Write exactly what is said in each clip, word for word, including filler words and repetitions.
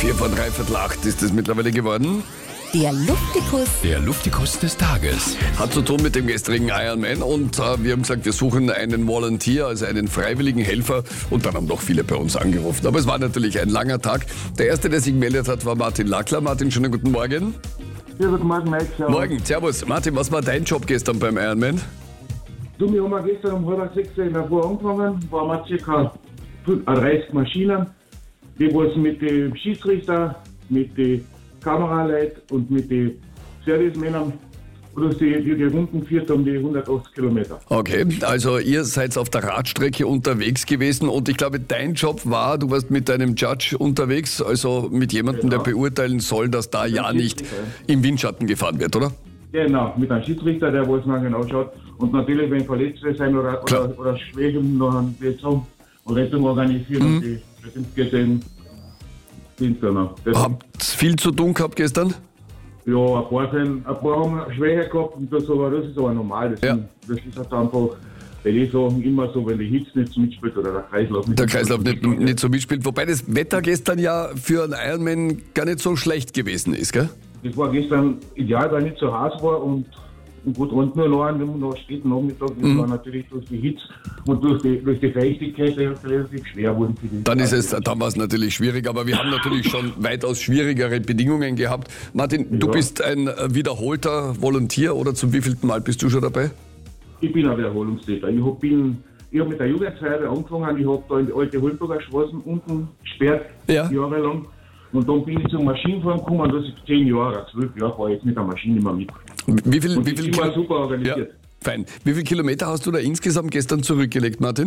Vier vor dreiviertel acht ist es mittlerweile geworden. Der Luftikus. Der Luftikus des Tages. Hat zu tun mit dem gestrigen Ironman und äh, wir haben gesagt, wir suchen einen Volunteer, also einen freiwilligen Helfer, und dann haben noch viele bei uns angerufen. Aber es war natürlich ein langer Tag. Der erste, der sich gemeldet hat, war Martin Lackler. Martin, schönen guten Morgen. Ja, guten Morgen, Mike. Servus. Morgen, servus. Martin, was war dein Job gestern beim Ironman? Du, wir haben gestern um halb sechs in der Früh angefangen, waren wir circa dreißig Maschinen, die was mit den Schiedsrichter, mit den Kameraleuten und mit den Servicemännern plus die, die, die Runden geführt um die hundertachtzig Kilometer. Okay, also ihr seid auf der Radstrecke unterwegs gewesen und ich glaube, dein Job war, du warst mit deinem Judge unterwegs, also mit jemandem, Genau. der beurteilen soll, dass da ja nicht im Windschatten gefahren wird, oder? Genau, mit einem Schiedsrichter, der was man genau schaut. Und natürlich, wenn Verletzte sein oder, oder, oder Schwächen, noch eine Rettung, Rettung organisieren Mhm. und die Rettungskette sind dann noch. Das- Habt viel zu tun gehabt gestern? Ja, ein paar, sind, ein paar haben Schwäche gehabt, und das, aber das ist aber normal. Das, Ja. sind, das ist halt einfach bei den Sachen immer so, wenn die Hitze nicht mitspielt oder der Kreislauf nicht Der Kreislauf nicht, mitspielt. nicht so mitspielt, wobei das Wetter gestern ja für einen Ironman gar nicht so schlecht gewesen ist, gell? Das war gestern ideal, weil nicht so heiß war und, und gut, und nur noch an noch späten Nachmittag, das Mhm. war natürlich durch die Hitze und durch die, durch die Feuchtigkeit relativ schwer wurden für die. Dann ist es, dann war es natürlich schwierig, aber wir haben natürlich schon weitaus schwierigere Bedingungen gehabt. Martin, du Ja. bist ein wiederholter Volunteer, oder zum wievielten Mal bist du schon dabei? Ich bin ein Wiederholungstäter. Ich habe hab mit der Jugendfeuerwehr angefangen, ich habe da in die alte Holberger Straßen unten gesperrt, Ja. jahrelang. Und dann bin ich zum Maschinenfahren gekommen, das ist zehn Jahre, zwölf Jahre fahre ich jetzt mit der Maschine immer mit. Wie viel, Und wie das viel ist immer Kilo- super Ja, organisiert. fein. Wie viele Kilometer hast du da insgesamt gestern zurückgelegt, Martin?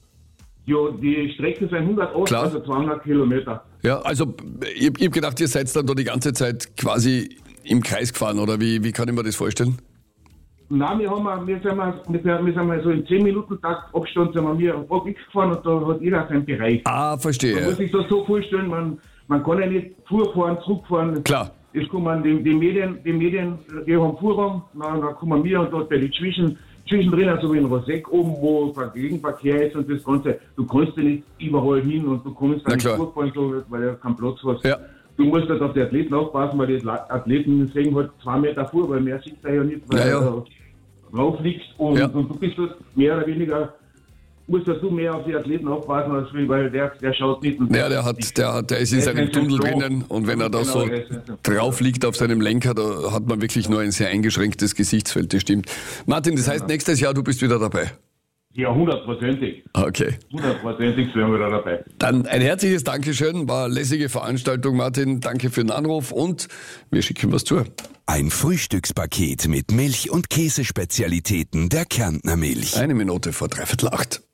Ja, die Strecke sind hundertacht, Klar. also zweihundert Kilometer. Ja, also ich, ich habe gedacht, ihr seid dann da die ganze Zeit quasi im Kreis gefahren, oder wie, wie kann ich mir das vorstellen? Nein, wir, haben, wir, sind, wir, wir, wir sind mal so in zehn Minuten Takt Abstand sind wir mir ab X gefahren und da hat jeder seinen Bereich. Ah, Man verstehe. muss sich das so vorstellen, man, man kann ja nicht vorfahren, zurückfahren. Klar. Es kommen die, die Medien, die Medien, die haben Vorrang, dann, dann kommen wir und dort bei den Zwischen, zwischendrin, also wie in Roseck oben, wo Gegenverkehr ist und das Ganze, du kannst ja nicht überall hin und du kommst Na dann nicht klar. durchfahren, so, weil du keinen Platz hast. Ja. Du musst halt auf die Athleten aufpassen, weil die Athleten sehen halt zwei Meter vor, weil mehr sieht er ja nicht, weil Ja, ja. du drauf liegst und, Ja. und du bist halt mehr oder weniger, musst du mehr auf die Athleten aufpassen, als wie, weil der, der schaut nicht. Und Ja, der hat, der hat, der ist in Der seinem ist Tunnel so- drinnen und wenn er da Genau, so der ist so- drauf liegt auf seinem Lenker, da hat man wirklich nur ein sehr eingeschränktes Gesichtsfeld, das stimmt. Martin, das heißt, nächstes Jahr, du bist wieder dabei. Ja, hundertprozentig. Okay. Hundertprozentig sind wir da dabei. Dann ein herzliches Dankeschön, war eine lässige Veranstaltung, Martin. Danke für den Anruf und wir schicken was zu. Ein Frühstückspaket mit Milch- und Käsespezialitäten der Kärntner Milch. Eine Minute vor dreiviertel acht.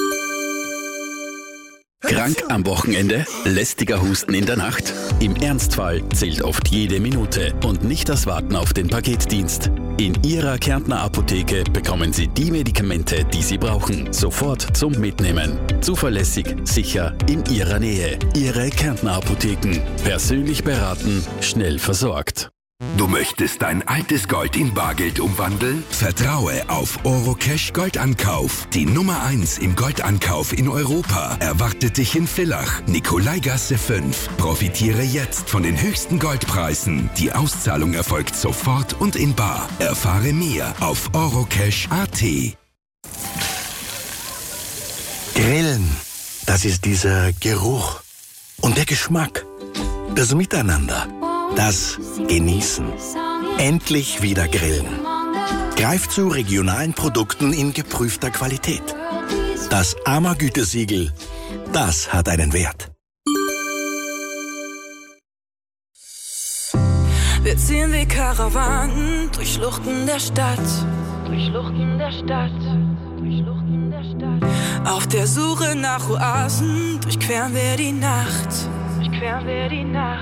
Krank am Wochenende? Lästiger Husten in der Nacht? Im Ernstfall zählt oft jede Minute und nicht das Warten auf den Paketdienst. In Ihrer Kärntner Apotheke bekommen Sie die Medikamente, die Sie brauchen, sofort zum Mitnehmen. Zuverlässig, sicher, in Ihrer Nähe. Ihre Kärntner Apotheken. Persönlich beraten, schnell versorgt. Du möchtest dein altes Gold in Bargeld umwandeln? Vertraue auf Orocash Goldankauf. Die Nummer eins im Goldankauf in Europa erwartet dich in Villach, Nikolaigasse fünf. Profitiere jetzt von den höchsten Goldpreisen. Die Auszahlung erfolgt sofort und in bar. Erfahre mehr auf orocash punkt at. Grillen, das ist dieser Geruch und der Geschmack, das Miteinander, das Genießen. Endlich wieder grillen. Greif zu regionalen Produkten in geprüfter Qualität. Das AMA-Gütesiegel, das hat einen Wert. Wir ziehen wie Karawanen durch Schluchten der Stadt. Durch Schluchten der Stadt. Durch Schluchten der Stadt. Auf der Suche nach Oasen durchqueren wir die Nacht. Durchqueren wir die Nacht.